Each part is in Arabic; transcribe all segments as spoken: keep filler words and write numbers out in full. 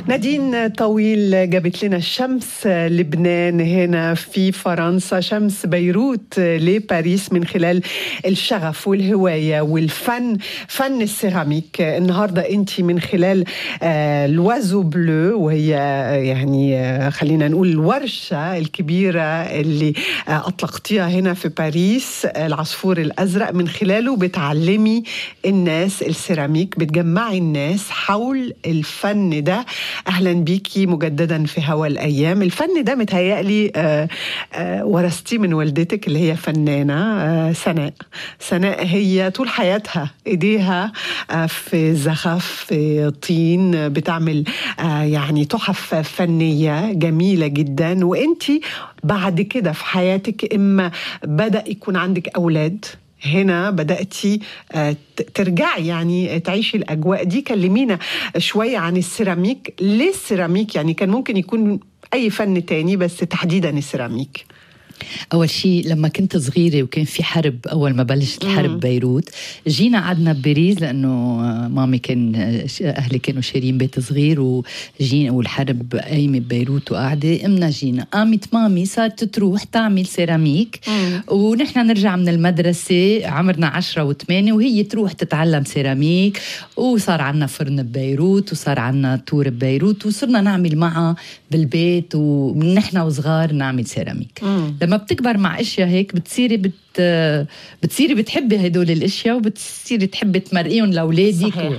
نادين طويل جابت لنا الشمس لبنان هنا في فرنسا، شمس بيروت لباريس من خلال الشغف والهواية والفن، فن السيراميك. النهاردة أنت من خلال الوازو بلو، وهي يعني خلينا نقول الورشة الكبيرة اللي أطلقتيها هنا في باريس، العصفور الأزرق، من خلاله بتعلمي الناس السيراميك، بتجمعي الناس حول الفن ده. أهلا بيكي مجددا في هوا الأيام. الفن ده متهيألي آه آه ورثتي من والدتك اللي هي فنانة آه سناء. سناء هي طول حياتها إيديها آه في زخف، في طين، بتعمل آه يعني تحف فنية جميلة جدا. وإنتي بعد كده في حياتك إما بدأ يكون عندك أولاد، هنا بدأتي ترجعي يعني تعيشي الأجواء دي. كلمينا شوية عن السيراميك. ليه السيراميك؟ يعني كان ممكن يكون أي فن تاني، بس تحديدا السيراميك. أول شيء لما كنت صغيرة وكان في حرب، أول ما بلشت الحرب بيروت، جينا قعدنا بباريس لأنه مامي كان أهلي كانوا شارين بيت صغير، وجينا والحرب قايمة ببيروت وقاعدة. إمنا جينا قامت مامي صارت تروح تعمل سيراميك، ونحن نرجع من المدرسة عمرنا عشرة وثمانية وهي تروح تتعلم سيراميك. وصار عنا فرن ببيروت، وصار عنا تور ببيروت، وصرنا نعمل معها بالبيت ونحن وصغار نعمل سيراميك. مم. لما بتكبر مع اشياء هيك بتصيري بت بتصيري بتحبي هدول الاشياء، وبتصيري تحبي تمرقيهم لاولادك. و...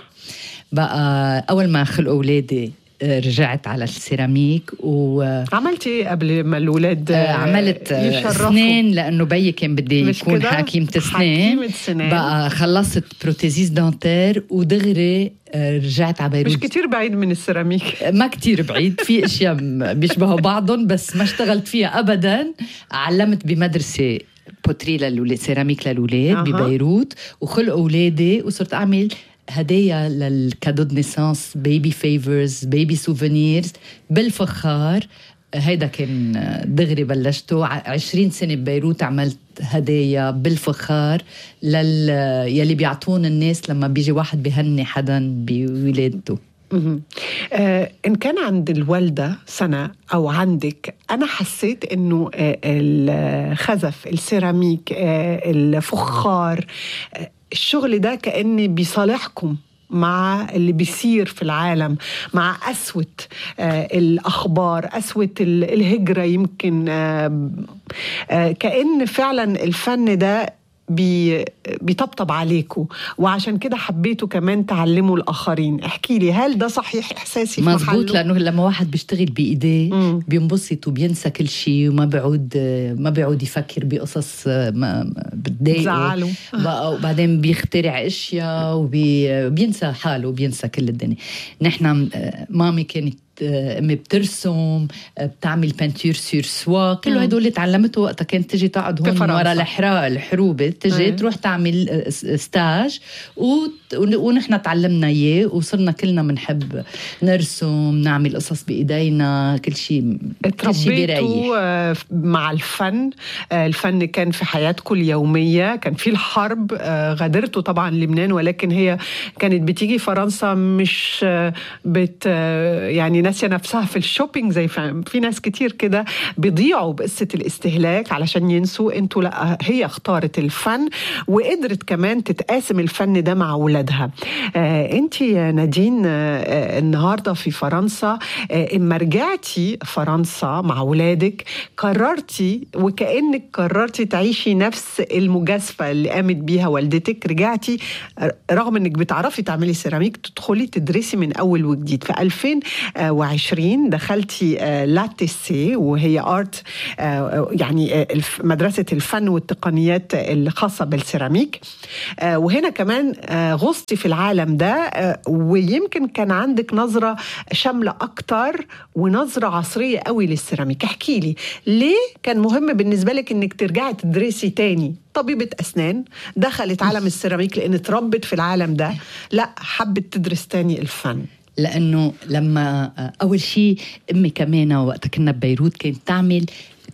بقى اول ما خلقوا اولادي رجعت على السيراميك. وعملتي ايه قبل ما الولاد عملت يشرفوا؟ سنين، لانه بيي كان بدي يكون حكيمة سنين. بقى خلصت بروتيزيس دانتير ودغري رجعت على بيروت. مش كتير بعيد من السيراميك. ما كتير بعيد، في اشياء بيشبهوا بعضهم بس ما اشتغلت فيها ابدا. علمت بمدرسة بوتري للولاد، سيراميك للولاد أه. ببيروت، وخلقوا اولادي وصرت اعمل هدايا للكادو دو نيسانس، بيبي فيفرز، بيبي سوفينيرز بالفخار. هيدا كان دغري بلشته. عشرين سنة ببيروت عملت هدايا بالفخار لل يلي بيعطون الناس لما بيجي واحد بيهني حدا بولادته. آه إن كان عند الوالدة سنة أو عندك، أنا حسيت إنه آه الخزف، السيراميك، آه الفخار، آه الشغل ده كأني بيصالحكم مع اللي بيصير في العالم، مع قسوة آه الأخبار، قسوة الهجرة يمكن. آه آه كأن فعلا الفن ده بي بيطبطب عليكم، وعشان كده حبيتوا كمان تعلموا الآخرين. احكي لي، هل ده صحيح إحساسي؟ مزبوط، لأنه لما واحد بيشتغل بإيديه بينبسط وبينسى كل شيء، وما بيعود ما بيعود يفكر بقصص بتضايقه، وبعدين بيخترع أشياء وبينسى حاله وبينسى كل الدنيا. نحن مامي كانت أمي بترسم، بتعمل بانتور سور سوا، كله هدول اللي تعلمته وقتها. كانت تجي تقعد هون ورا الحراء الحروبة، تجي تروح تعمل ستاج، ونحن تعلمنا إياه، وصرنا كلنا منحب نرسم، نعمل قصص بإيدينا، كل شيء كل شيء بيريح. مع الفن، الفن كان في حياتكم اليومية. كان في الحرب، غادرتوا طبعا لبنان، ولكن هي كانت بتيجي فرنسا مش بت يعني ناسية نفسها في الشوبينج زي في ناس كتير كده بيضيعوا بقصة الاستهلاك علشان ينسوا. انتوا لا، هي اختارت الفن وقدرت كمان تتقاسم الفن ده مع ولادها. آه انتي يا نادين آه النهاردة في فرنسا، آه اما رجعتي فرنسا مع ولادك قررتي، وكأنك قررتي تعيشي نفس المجازفة اللي قامت بيها والدتك. رجعتي رغم انك بتعرفي تعملي سيراميك، تدخلي تدرسي من اول وجديد. في ألفين وعشرين دخلتي لاتيسي، وهي آرت يعني مدرسة الفن والتقنيات الخاصة بالسيراميك. وهنا كمان غصتي في العالم ده، ويمكن كان عندك نظرة شاملة أكتر ونظرة عصرية قوي للسيراميك. احكي لي، ليه كان مهم بالنسبة لك إنك ترجعي تدرسي تاني؟ طبيبة أسنان دخلت عالم السيراميك لأن تربت في العالم ده، لا حبت تدرس تاني الفن. لأنه لما أول شيء أمي كمان وقت كنا ببيروت كانت تعمل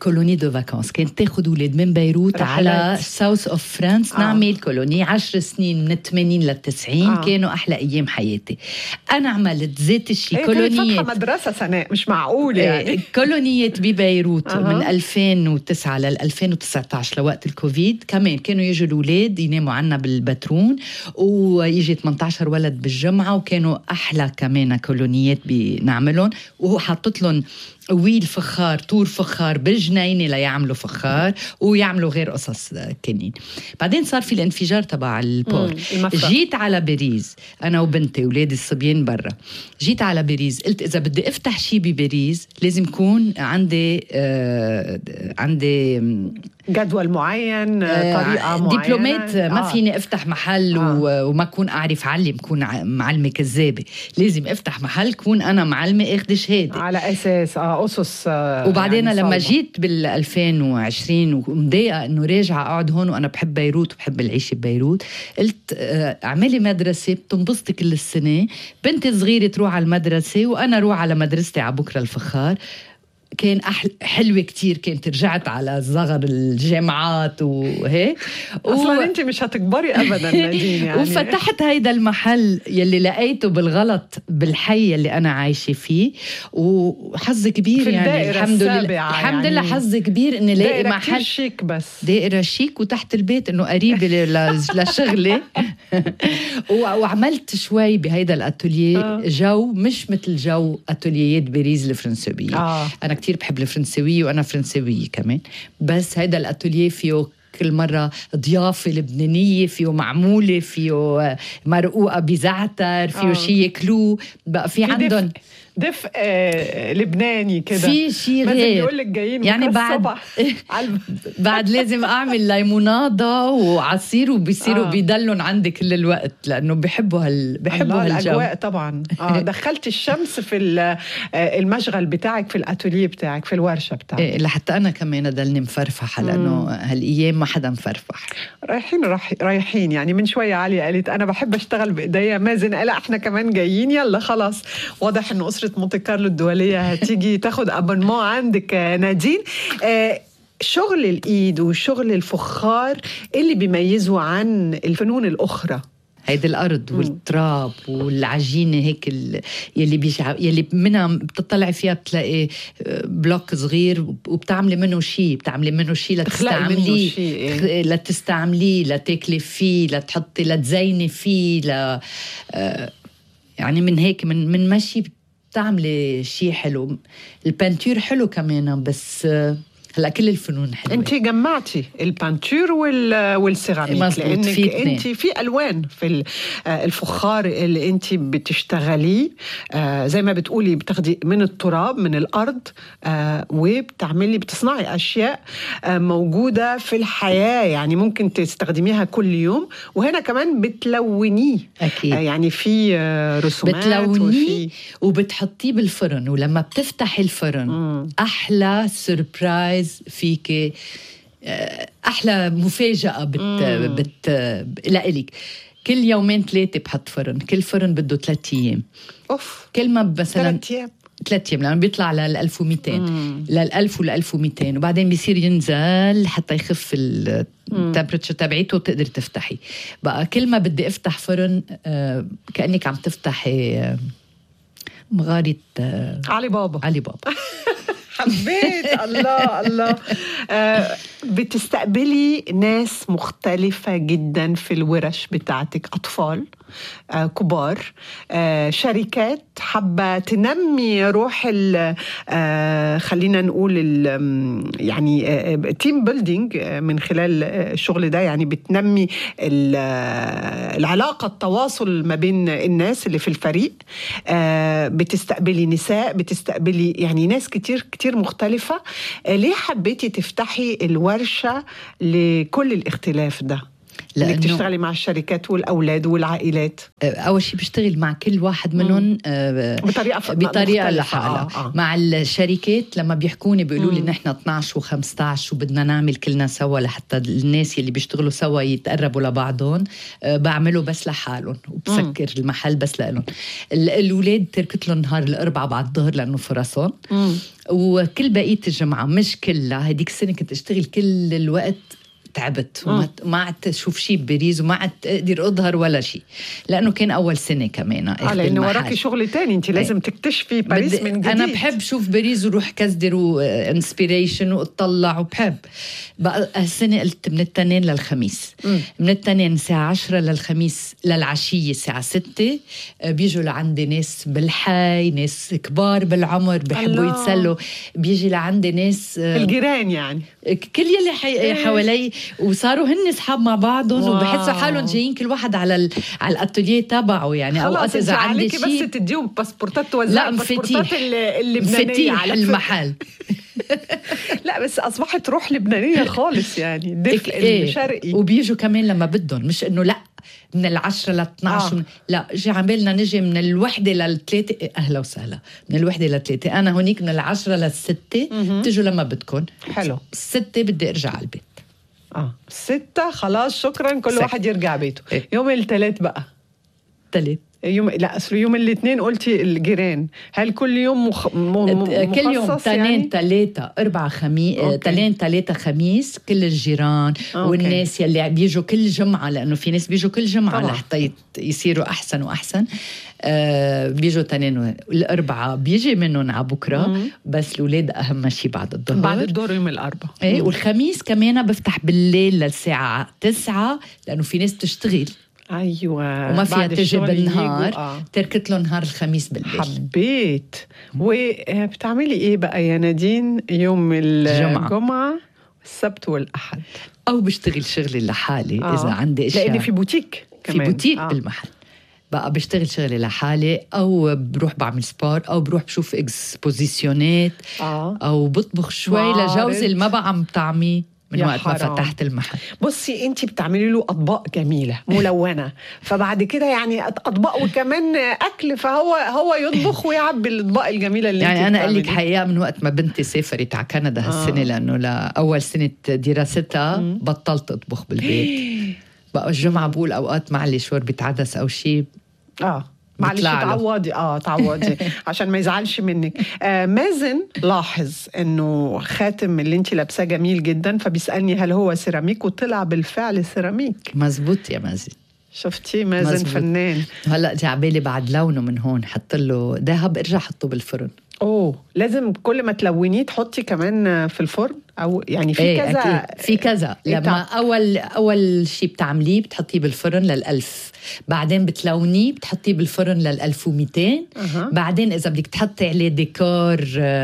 كولوني دو فاكانس، كانت تاخد أولاد من بيروت رحلات. على ساوث أوف فرانس، آه. نعمل كولوني عشر سنين من الثمانين للتسعين. آه. كانوا أحلى أيام حياتي. أنا عملت ذات الشيء إيه، كانت كولونيات فاتحة مدرسة سنة، مش معقول يعني. كولونيات ببيروت أها. من ألفين وتسعة لل ألفين وتسعة عشر لوقت الكوفيد. كمان كانوا يجوا الأولاد يناموا عنا بالبترون، ويجي ثمانية عشر ولد بالجمعة، وكانوا أحلى كمان كولونيات بنعملهم. وهو حاطط لهم ويل فخار، طور فخار بالجنينة ليعملوا فخار ويعملوا غير قصص كنين. بعدين صار في الانفجار تبع البور. جيت على باريس أنا وبنتي ولادي الصبيان برا. جيت على باريس قلت إذا بدي أفتح شي بباريس لازم يكون عندي آه عندي جدول معين، طريقة معينة، دبلومات. ما آه. فيني افتح محل آه. وما كون اعرف علم، كون معلمة كذابة. لازم افتح محل كون انا معلمة اخذ شهادة على اساس اه اسس. آه وبعدين يعني لما صلبة. جيت بال ألفين وعشرين ومضايقة انه راجعة اقعد هون، وانا بحب بيروت وبحب العيش ببيروت، قلت آه اعملي مدرسة بتنبسطي كل السنة، بنتي صغيرة تروح على المدرسة وانا روح على مدرستي على بكرة الفخار. كان أحل... حلوة كتير. كنت رجعت على صغر الجامعات وهيك. أصلاً و... أنت مش هتكبري أبداً نادين يعني. وفتحت هيدا المحل يلي لقيته بالغلط بالحي اللي أنا عايشة فيه، وحظ كبير يعني. الحمد لله الحمد لله يعني حظ كبير إني لاقي محل دائرة شيك، بس دائرة شيك وتحت البيت إنه قريبة لشغلي. وعملت شوي بهيدا الأتوليه آه. جو مش مثل جو أتوليات باريس الفرنسوية. آه. أنا كتير بحب الفرنسوية وأنا فرنسوية كمان، بس هيدا الأتوليه فيه كل مرة ضيافة لبنانية، فيه معمولة، فيه مرقوقة بزعتر، فيه آه. شي ياكلوه بقى، في عندهم دفء آه لبناني كده، في شيء غير يقول لك جايين يعني. بعد بعد لازم اعمل ليموناده وعصير، وبيصيروا آه. بيدلون عندي كل الوقت لانه بحبوا هال بحبوا هالجو. الاجواء طبعا. اه دخلت الشمس في المشغل بتاعك، في الاتوليه بتاعك، في الورشه بتاعك. إيه لحتى انا كمان ضلني مفرفحه، لانه هالايام ما حدا مفرفح. رايحين راح رايحين يعني. من شويه علي قالت انا بحب اشتغل بايديا، مازن قال احنا كمان جايين، يلا خلاص. واضح انه اسره مونتي كارلو الدوليه هتيجي تاخد ابونمون عندك نادين. آه شغل الايد وشغل الفخار اللي بيميزه عن الفنون الاخرى، هيدي الأرض والتراب والعجينة هيك يلي بيجع يلي منها بتطلع فيها بتلاقي بلوك صغير وبتعملي منه شيء، بتعملي منه شيء لتستعمليه، إيه؟ لتستعمليه، لتاكلي فيه، لتحطي، لتزيني فيه، ل يعني من هيك من من ماشي بتعملي شيء حلو. البانتور حلو كمان، بس هلا كل الفنون حلوه. انت جمعتي البانتور والسيراميك، لانك انت في الوان في الفخار اللي انت بتشتغليه، زي ما بتقولي بتاخدي من التراب من الارض، وبتعملي بتصنعي اشياء موجوده في الحياه، يعني ممكن تستخدميها كل يوم. وهنا كمان بتلونيه أكيد. يعني في رسومات بتلونيه وبتحطيه بالفرن، ولما بتفتحي الفرن مم. احلى سربرايز فيك، أحلى مفاجأة بت بت لإلك. كل يومين ثلاثة بحط فرن، كل فرن بده ثلاثة أيام. أوف. كل ما مثلا ثلاثة أيام ثلاثة أيام لأنه بيطلع لل ألف ومئتين للألف والألف ومئتين، وبعدين بيصير ينزل حتى يخف التمبرتشر تبعيته وتقدر تفتحي. بقى كل ما بدي أفتح فرن آه كأنك عم تفتحي آه مغارة آه علي بابا علي بابا. حبيت. الله الله. آه بتستقبلي ناس مختلفة جدا في الورش بتاعتك، أطفال، آه كبار، آه شركات حابة تنمي روح آه خلينا نقول يعني آه تيم بيلدينج آه من خلال الشغل ده، يعني بتنمي العلاقة، التواصل ما بين الناس اللي في الفريق. آه بتستقبلي نساء، بتستقبلي يعني ناس كتير كتير مختلفة. آه ليه حبيتي تفتحي الورشة لكل الاختلاف ده؟ انك تشتغلي مع الشركات والاولاد والعائلات؟ اول شيء بشتغل مع كل واحد منهم بطريقه بطريقه لحالها. آه آه. مع الشركات لما بيحكوني بيقولوا لي نحن اثنعش وخمسطعش وبدنا نعمل كلنا سوا لحتى الناس اللي بيشتغلوا سوا يتقربوا لبعضهم، بعمله بس لحالهم وبسكر مم. المحل بس لهم. الاولاد تركت لهم نهار الاربعاء بعد الظهر لانه فرصهم، وكل بقيه الجمعه مش كلها. هديك السنه كنت اشتغل كل الوقت، تعبت وما عدت اشوف شيء بباريس وما عدت اقدر اظهر ولا شيء، لانه كان اول سنه كمان. اه لانه وراكي شغل تاني، انت لازم تكتشفي باريس من جديد. انا بحب شوف باريس وروح كزدر وانسبيريشن واطلع وبحب. بقى السنه قلت من التنين للخميس، م. من التنين الساعه عشرة للخميس للعشيه الساعه ستة بيجوا لعندي ناس بالحي، ناس كبار بالعمر بحبوا يتسلوا. بيجي لعندي ناس الجيران يعني كل يلي حي... حوالي، وصاروا هن اصحاب مع بعضهم وبحسوا حالهم جايين كل واحد على ال... على الاتوليه تبعه. يعني اوقات اذا عندي شيء بس تديهم باسبورتات، توزعوا الباسبورتات اللبنانيه على المحل. لا بس اصبحت روح لبنانيه خالص، يعني الدفء إيه؟ الشرقي. وبيجوا كمان لما بدهم، مش انه لا من العشرة لاثناش آه. لا جي عمالنا نجي من الوحدة للثلاثة. أهلا وسهلا. من الوحدة للثلاثة، أنا هونيك من العشرة للستة. تجوا لما بدكم. حلو. الستة بدي أرجع على البيت. آه ستة خلاص شكرا، كل ستة. واحد يرجع بيته. إيه؟ يوم الثلاث بقى ثلاث يوم لا أصل يوم الاثنين قلتي الجيران، هل كل يوم مخ... م... كل يوم تنين ثلاثة أربعة خميس، تنين ثلاثة خميس كل الجيران أوكي. والناس يلي بيجوا كل جمعة، لأنه في ناس بيجوا كل جمعة طبعا. لحتى يصيروا أحسن وأحسن. آه بيجوا تنين الأربعة بيجي منهم على بكرة. مم. بس الأولاد أهم شيء بعد الظهر. بعد الظهر يوم الأربعة. إيه والخميس كمان بفتح بالليل للساعة تسعة، لأنه في ناس تشتغل. أيوة وما فيها تجي بالنهار. آه. تركت له نهار الخميس بالليل. حبيت. وبتعملي إيه بقى يا نادين يوم الجمعة, الجمعة والسبت والأحد؟ أو بشتغل شغلي لحالي. آه. إذا عندي إشياء، لأني في بوتيك كمان. في بوتيك آه. بالمحل بقى بشتغل شغلي لحالي، أو بروح بعمل سبور، أو بروح بشوف إكسبوزيسيونات. آه. أو بطبخ شوي لجوزي اللي ما بقى عم طعمي من وقت ما فتحت المحل. بصي انتي بتعملي له اطباق جميله ملونه، فبعد كده يعني اطباق وكمان اكل، فهو هو يطبخ ويعبي الاطباق الجميله اللي يعني انا اقول لك حقيقه من وقت ما بنتي سافرت على كندا هالسنه آه. لانه لاول سنه دراستها مم. بطلت اطبخ بالبيت. بقى الجمعه بقول اوقات معلش شوربه عدس او شيء اه معلش تعوضي اه تعوضي عشان ما يزعلش منك. آه مازن لاحظ انه خاتم اللي انت لابساه جميل جدا، فبيسالني هل هو سيراميك، وطلع بالفعل سيراميك. مزبوط يا مازن. شفتي مازن مزبوط. فنان. هلا جا عبالي بعد لونه من هون حط له ذهب، ارجع حطه بالفرن. اوه لازم كل ما تلونيه تحطي كمان في الفرن، او يعني في ايه كذا أكيد. في كذا إيه لما اول اول شيء بتعمليه بتحطيه بالفرن للألف، بعدين بتلونيه بتحطيه بالفرن للألف ومئتين. أه. بعدين اذا بدك تحطي عليه ديكور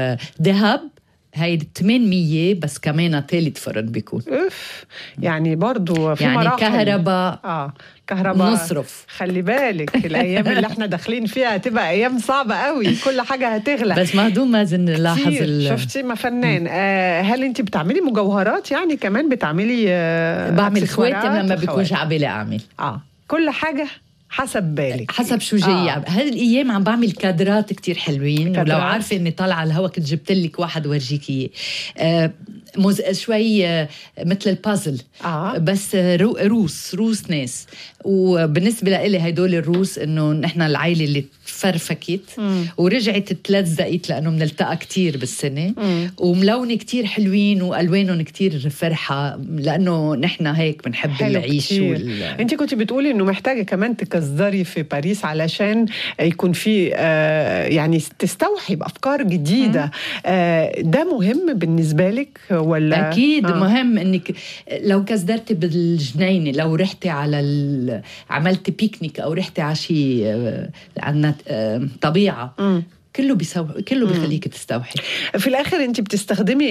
ذهب هاي ثمانمية بس كمان ثالث فرن بيكون. اف يعني برضو في يعني مراحل. كهرباء اه كهرباء نصرف. خلي بالك الايام اللي احنا داخلين فيها هتبقى ايام صعبه قوي، كل حاجه هتغلى. بس مهدوم مازن لاحظ شفتي ما فنان. آه هل انت بتعملي مجوهرات يعني كمان بتعملي آه بعمل خواتم لما بيكونش عبالي اعمل اه كل حاجه حسب بالك حسب شو جاي. آه. هالايام عم بعمل كادرات كتير حلوين كادرات. ولو عارفه اني طالعه على الهوا كنت جبت لك واحد ورجيك اياه. آه مز... شوي آه مثل البازل. آه. بس آه رو... روس روس ناس. وبالنسبه لإلي هدول الروس انه نحن العائله اللي فرفكت مم. ورجعت تلزقت لانه بنلتقى كتير بالسنه. مم. وملونه كتير حلوين والوانهم كتير فرحه، لانه نحن هيك بنحب العيش وال... انت كنت بتقولي انه محتاجه كمان تصدري في باريس علشان يكون في آه يعني تستوحي بافكار جديده. آه ده مهم بالنسبه لك ولا؟ اكيد آه. مهم انك لو كصدرتي بالجنينه، لو رحتي على ال... عملتي بيكنيك او رحتي على شيء آه عنا آه طبيعه م. كله بيسو... كله بيخليك تستوحي. في الاخر انت بتستخدمي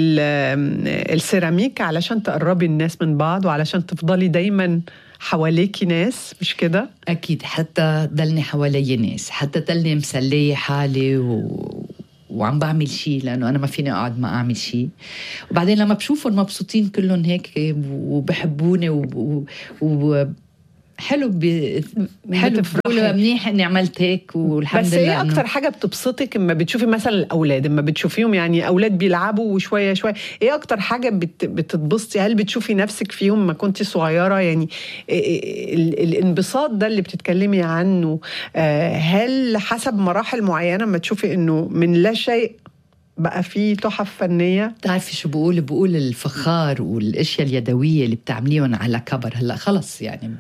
السيراميك علشان تقربي الناس من بعض، وعلشان تفضلي دايما حواليكي ناس، مش كده؟ أكيد، حتى دلني حوالي ناس، حتى دلني مسلية حالي و... وعم بعمل شيء، لأنه أنا ما فيني أقعد ما أعمل شيء. وبعدين لما بشوفهم مبسوطين كلهم هيك وبحبوني و, و... حلو ب... حلو بقولوا منيح اني عملت هيك والحمد بس لله. بس ايه اكتر حاجه بتبسطك اما بتشوفي مثلا الاولاد، اما بتشوفيهم يعني اولاد بيلعبوا وشويه شويه، ايه اكتر حاجه بت... بتتبسطي؟ هل بتشوفي نفسك فيهم ما كنتي صغيره؟ يعني ال... الانبساط ده اللي بتتكلمي عنه، هل حسب مراحل معينه ما تشوفي انه من لا شيء بقى في تحف فنية؟ تعرفي شو بقول؟ بقول الفخار والاشياء اليدوية اللي بتعمليهم على كبر. هلا خلص يعني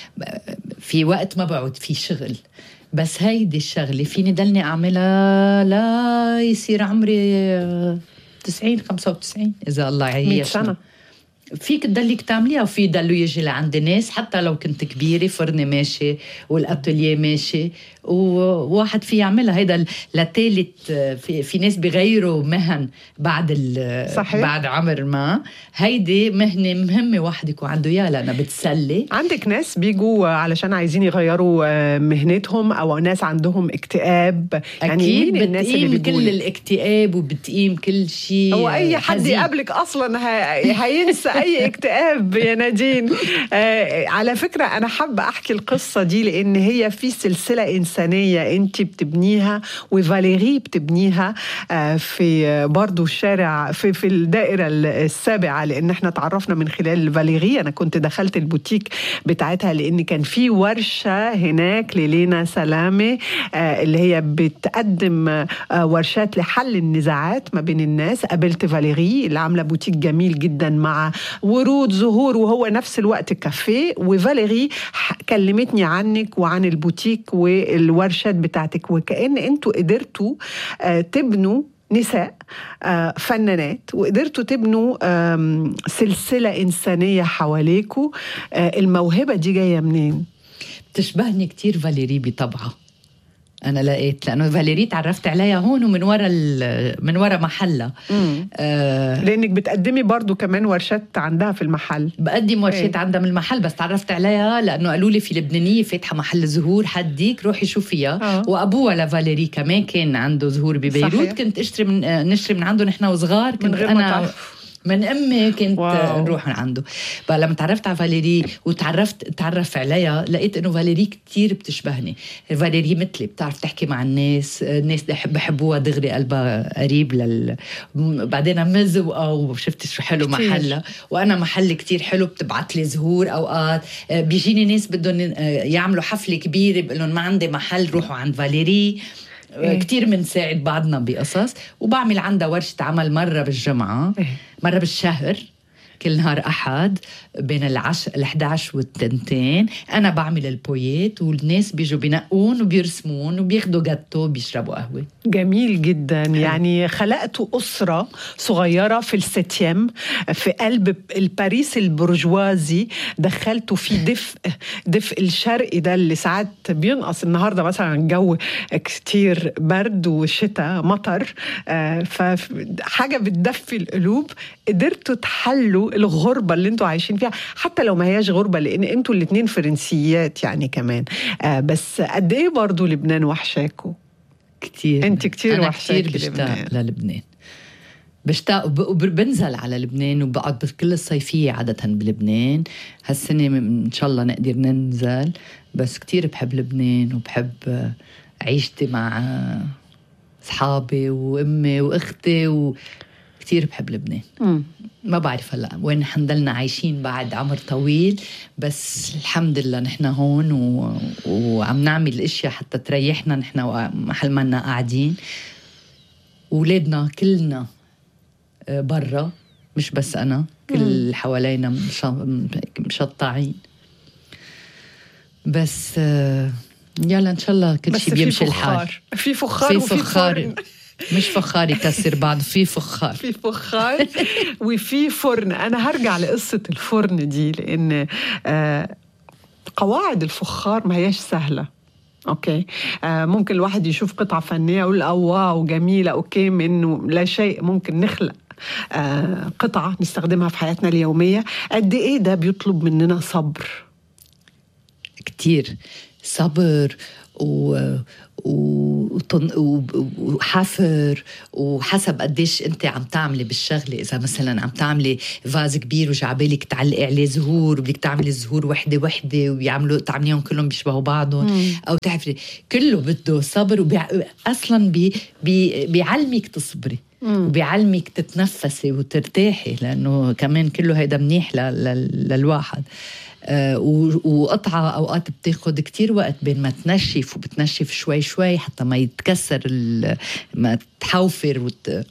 في وقت ما بقعد في شغل، بس هيدي الشغلة فيني دلني أعملها لا يصير عمري تسعين خمسة وتسعين إذا الله يعيشنا. مئة سنة فيك تضليك تعمليها، وفي ضلوا يجي لعند ناس حتى لو كنت كبيرة، فرني ماشي والأتوليه ماشي وواحد في يعملها. هيدا لثالث في, في ناس بيغيروا مهن بعد بعد عمر ما. هيدي مهنة مهمة واحد يكون عنده اياها لأنها بتسلي. عندك ناس بيجوا علشان عايزين يغيروا مهنتهم، أو ناس عندهم اكتئاب. يعني أكيد مين الناس اللي بتقيم كل الاكتئاب وبتقيم كل شيء. هو أي حد حزين. يقابلك أصلا هينسى أي اكتئاب يا نادين. آه على فكرة أنا حابة أحكي القصة دي لأن هي في سلسلة إنسانية أنت بتبنيها وفاليري بتبنيها آه في برضو الشارع في, في الدائرة السابعة، لأن احنا تعرفنا من خلال فاليري. أنا كنت دخلت البوتيك بتاعتها لأن كان في ورشة هناك للينا سلامة آه اللي هي بتقدم آه ورشات لحل النزاعات ما بين الناس. قابلت فاليري اللي عاملة بوتيك جميل جدا مع ورود زهور وهو نفس الوقت كافيه. وفاليري كلمتني عنك وعن البوتيك والورشات بتاعتك، وكأن انتوا قدرتوا تبنوا نساء فنانات وقدرتوا تبنوا سلسلة إنسانية حواليكوا. الموهبة دي جاية منين؟ بتشبهني كتير فاليري بطبعها. أنا لقيت لأنه فاليري تعرفت عليها هون ومن وراء من وراء محلها. آه لأنك بتقدمي برضو كمان ورشات عندها في المحل. بقدم ورشات ايه؟ عندها من المحل، بس تعرفت عليها لأنه قالوا لي في لبنانية فاتحة محل زهور حديك روحي شوفيها. آه. وأبوها لفاليري كمان كان عنده زهور ببيروت. صحيح. كنت أشتري من نشتري من عنده نحن وصغار. كنت أنا من أمي كنت واو. نروح عنده. بقى لما تعرفت على فاليري وتعرفت تعرف عليها لقيت إنه فاليري كتير بتشبهني. فاليري مثلي بتعرف تحكي مع الناس، الناس بحبوها دغري قلبها قريب لل. بعدين مزوقة وشفت شو حلو محلها، وأنا محل كتير حلو. بتبعت لي زهور أوقات، بيجيني ناس بدهم يعملوا حفلة كبيرة بقول لهم ما عندي محل روحوا عند فاليري. إيه؟ كتير منساعد بعضنا بقصص. وبعمل عندها ورشة عمل مرة بالجمعة. إيه؟ مرة بالشهر كل نهار أحد بين العش الأحد عشر والتنتين. أنا بعمل البويات والناس بيجوا بينقون وبيرسمون وبياخدوا جاتو وبيشربوا قهوة. جميل جدا. حلو. يعني خلقتوا أسرة صغيرة في الستيم في قلب الباريس البرجوازي، دخلتوا في دفء دفء الشرقي ده اللي ساعات بينقص. النهاردة مثلا الجو كتير برد وشتاء مطر، فحاجة بتدفي القلوب. قدرتوا تحلوا الغربة اللي انتوا عايشين فيها، حتى لو ما هياش غربة لان انتوا الاتنين فرنسيات يعني كمان. آه بس قد ايه برضو لبنان وحشاكوا؟ كتير. انت كتير أنا وحشاكي كتير بشتاق للبنان. بشتاق وبنزل على لبنان وبقعد بكل الصيفية عادة بلبنان. هالسنة إن شاء الله نقدر ننزل، بس كتير بحب لبنان وبحب عيشتي مع أصحابي وأمي وأختي و كتير بحب لبنان. مم. ما بعرف هلا وين حنضلنا عايشين بعد عمر طويل، بس الحمد لله نحن هون و... وعم نعمل الاشياء حتى تريحنا نحن محل ما لنا قاعدين. ولادنا كلنا برا، مش بس انا، كل اللي حوالينا مشطعين. بس يلا ان شاء الله كل شيء بيمشي الحال. في فخار في فخار مش فخار يكسر بعض، في فخار في فخار وفي فرن. أنا هرجع لقصة الفرن دي لأن آه قواعد الفخار ما هياش سهلة. أوكي آه ممكن الواحد يشوف قطعة فنية يقول أو واو جميلة أوكي، منه لا شيء ممكن نخلق آه قطعة نستخدمها في حياتنا اليومية. قد إيه ده بيطلب مننا صبر؟ كتير صبر و وحفر، وحسب قديش انت عم تعملي بالشغله. اذا مثلا عم تعملي فاز كبير وجعبالك تعلقي عليه زهور وبدك تعملي الزهور وحده وحده وبيعملوا تعمليهم كلهم بيشبهوا بعضهم، مم. او تعرفي كله بده صبر، وبي... اصلا بي... بي... بيعلمك تصبري، مم. وبيعلمك تتنفسي وترتاحي، لانه كمان كله هيدا منيح ل... ل... للواحد. آه وقطعة أوقات بتاخد كتير وقت بين ما تنشف، وبتنشف شوي شوي حتى ما يتكسر، ما تحوفر وت...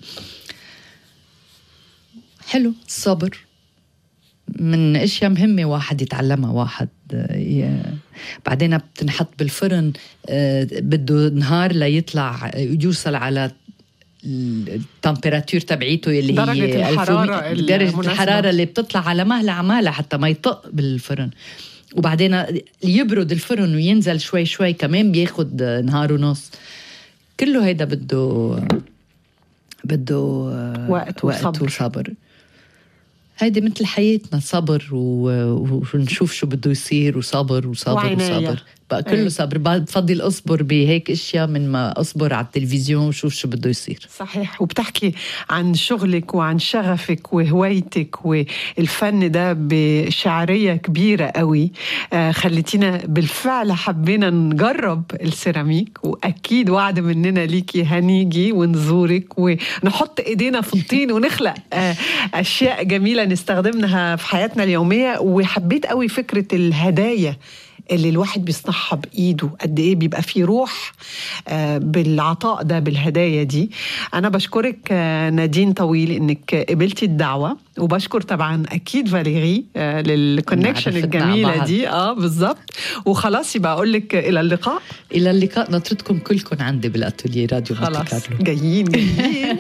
حلو. الصبر من أشياء مهمة واحد يتعلمها. واحد ي... بعدين بتنحط بالفرن، آه بده نهار ليطلع يوصل على التمبيراتور تبعيته اللي درجة هي الحرارة درجة الحرارة اللي بتطلع على مهلة عمالة حتى ما يطق بالفرن. وبعدين يبرد الفرن وينزل شوي شوي كمان بياخد نهار ونص. كله هيدا بده بده وقت, وقت وصبر. هيدي مثل حياتنا، صبر و... ونشوف شو بده يصير، وصبر وصبر وعناية. وصبر بقى كله ايه. صبر. بفضل أصبر بهيك أشياء من ما أصبر على التلفزيون وشوف شو بده يصير. صحيح. وبتحكي عن شغلك وعن شغفك وهوايتك والفن ده بشعرية كبيرة قوي. آه خليتينا بالفعل حبينا نجرب السيراميك، وأكيد وعد مننا ليكي هنيجي ونزورك ونحط إيدينا في الطين ونخلق آه أشياء جميلة نستخدمها في حياتنا اليومية. وحبيت قوي فكرة الهدايا اللي الواحد بيصنعها بإيده، قد إيه بيبقى فيه روح بالعطاء ده، بالهدايا دي. أنا بشكرك نادين طويل إنك قبلتي الدعوة، وبشكر طبعا أكيد فاليري للكونكشن الجميلة دي. آه بالضبط. وخلاص يبقى أقول لك إلى اللقاء. إلى اللقاء. نطردكم كلكم عندي بالأتوليه راديو مونتي كارلو. جايين جايين